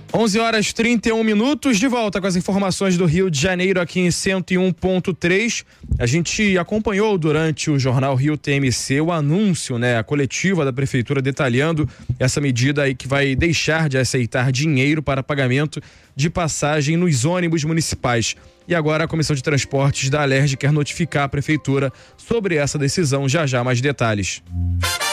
11h31, de volta com as informações do Rio de Janeiro aqui em 101.3. A gente acompanhou durante o jornal Rio TMC o anúncio, a coletiva da prefeitura detalhando essa medida aí que vai deixar de aceitar dinheiro para pagamento de passagem nos ônibus municipais. E agora a Comissão de Transportes da Alerj quer notificar a prefeitura sobre essa decisão. Já mais detalhes.